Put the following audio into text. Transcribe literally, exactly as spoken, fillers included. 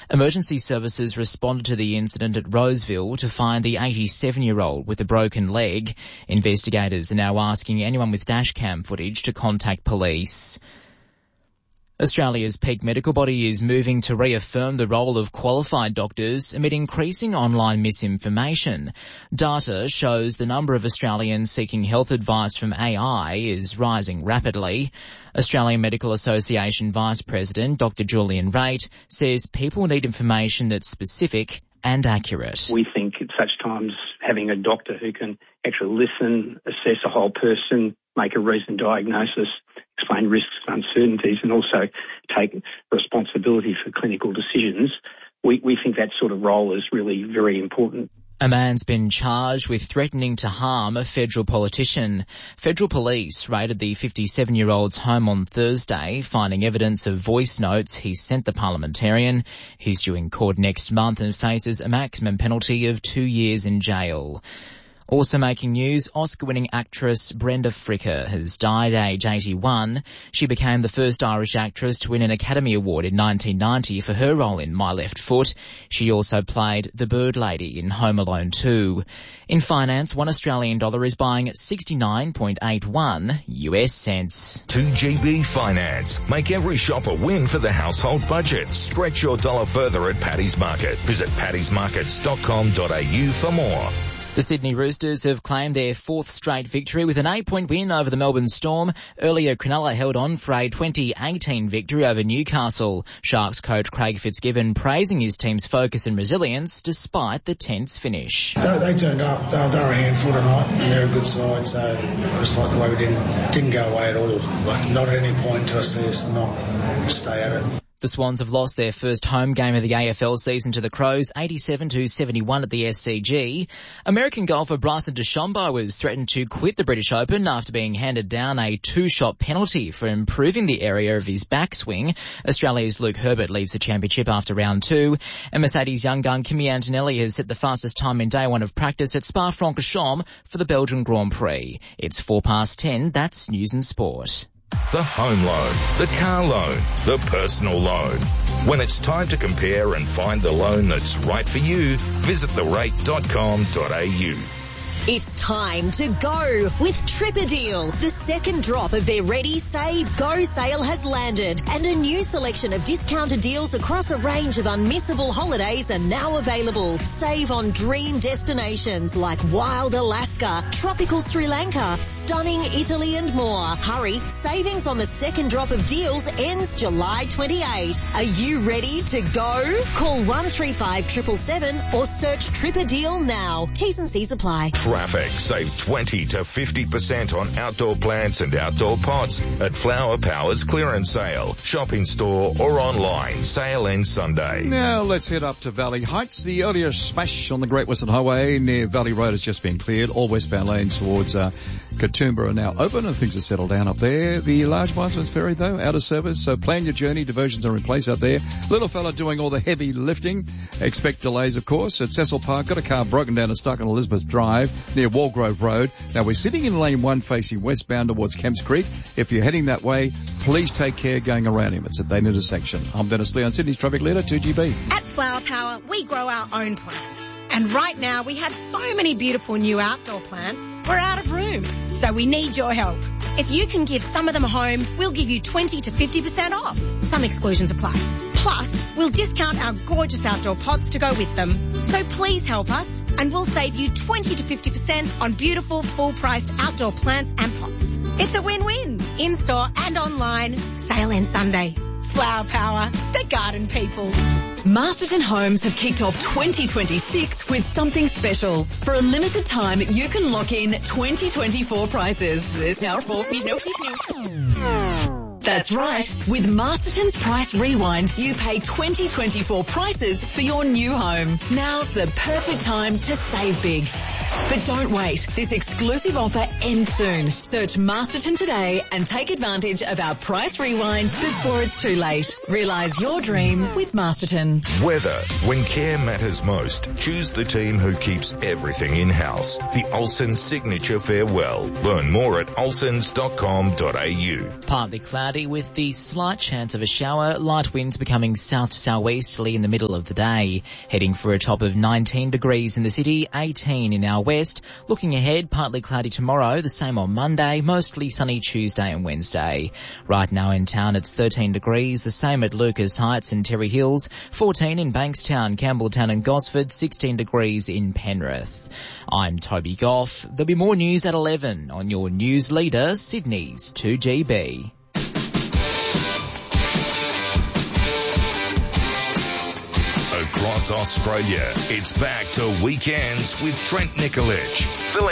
Emergency services responded to the incident at Roseville to find the eighty-seven-year-old with a broken leg. Investigators are now asking anyone with dashcam footage to contact police. Australia's peak medical body is moving to reaffirm the role of qualified doctors amid increasing online misinformation. Data shows the number of Australians seeking health advice from A I is rising rapidly. Australian Medical Association Vice President Doctor Julian Raitt says people need information that's specific and accurate. We think at such times having a doctor who can actually listen, assess a whole person, make a reasoned diagnosis, explain risks and uncertainties, and also take responsibility for clinical decisions, we, we think that sort of role is really very important. A man's been charged with threatening to harm a federal politician. Federal police raided the fifty-seven-year-old's home on Thursday, finding evidence of voice notes he sent the parliamentarian. He's due in court next month and faces a maximum penalty of two years in jail. Also making news, Oscar-winning actress Brenda Fricker has died at age eighty-one. She became the first Irish actress to win an Academy Award in nineteen ninety for her role in My Left Foot. She also played the Bird Lady in Home Alone two. In finance, one Australian dollar is buying sixty-nine point eight one U S cents. two G B Finance. Make every shop a win for the household budget. Stretch your dollar further at Paddy's Market. Visit paddy's markets dot com dot a u for more. The Sydney Roosters have claimed their fourth straight victory with an eight-point win over the Melbourne Storm. Earlier, Cronulla held on for a twenty eighteen victory over Newcastle. Sharks coach Craig Fitzgibbon praising his team's focus and resilience despite the tense finish. They, they turned up. They, they were a handful tonight, and they're a good side, so I just like the way we didn't didn't go away at all. Like, not at any point to us there, so not stay at it. The Swans have lost their first home game of the A F L season to the Crows, eighty-seven to seventy-one at the S C G. American golfer Bryson DeChambeau was threatened to quit the British Open after being handed down a two-shot penalty for improving the area of his backswing. Australia's Luke Herbert leads the championship after round two. And Mercedes young gun Kimi Antonelli has set the fastest time in day one of practice at Spa-Francorchamps for the Belgian Grand Prix. It's four past ten. That's News and Sport. The home loan, the car loan, the personal loan. When it's time to compare and find the loan that's right for you, visit the rate dot com dot a u. It's time to go with Tripadeal. The second drop of their Ready, Save, Go sale has landed, and a new selection of discounted deals across a range of unmissable holidays are now available. Save on dream destinations like wild Alaska, tropical Sri Lanka, stunning Italy and more. Hurry, savings on the second drop of deals ends July twenty-eighth. Are you ready to go? Call one three five seven seven seven or search Tripadeal now. T's and C's apply. Traffic. Save twenty to fifty percent on outdoor plants and outdoor pots at Flower Power's clearance sale. Shop in store or online. Sale ends Sunday. Now let's head up to Valley Heights. The earlier smash on the Great Western Highway near Valley Road has just been cleared. All westbound lanes towards uh, Katoomba are now open and things are settled down up there. The large Wiseman's Ferry, though, out of service. So plan your journey. Diversions are in place out there. Little fella doing all the heavy lifting. Expect delays, of course. At Cecil Park, got a car broken down and stuck on Elizabeth Drive near Walgrove Road. Now we're sitting in lane one facing westbound towards Kemps Creek. If you're heading that way, please take care going around him. It's at that intersection. I'm Dennis Leon, Sydney's traffic leader, two G B. At Flower Power, we grow our own plants. And right now we have so many beautiful new outdoor plants, we're out of room. So we need your help. If you can give some of them a home, we'll give you twenty to fifty percent off. Some exclusions apply. Plus, we'll discount our gorgeous outdoor pots to go with them. So please help us and we'll save you twenty to fifty percent on beautiful full-priced outdoor plants and pots. It's a win-win. In-store and online. Sale ends Sunday. Flower Power, the garden people. Masterton Homes have kicked off twenty twenty-six with something special. For a limited time, you can lock in twenty twenty-four prices. There's now four That's right. With Masterton's Price Rewind, you pay twenty twenty-four prices for your new home. Now's the perfect time to save big. But don't wait. This exclusive offer ends soon. Search Masterton today and take advantage of our Price Rewind before it's too late. Realise your dream with Masterton. Weather. When care matters most, choose the team who keeps everything in-house. The Olsen Signature Farewell. Learn more at olsens dot com dot a u. Partly cloudy. cloudy with the slight chance of a shower, light winds becoming south to southeasterly in the middle of the day. Heading for a top of nineteen degrees in the city, eighteen in our west. Looking ahead, partly cloudy tomorrow, the same on Monday, mostly sunny Tuesday and Wednesday. Right now in town it's thirteen degrees, the same at Lucas Heights and Terry Hills, fourteen in Bankstown, Campbelltown and Gosford, sixteen degrees in Penrith. I'm Toby Goff. There'll be more news at eleven on your news leader, Sydney's two G B. Across Australia, it's back to Weekends with Trent Nikolic.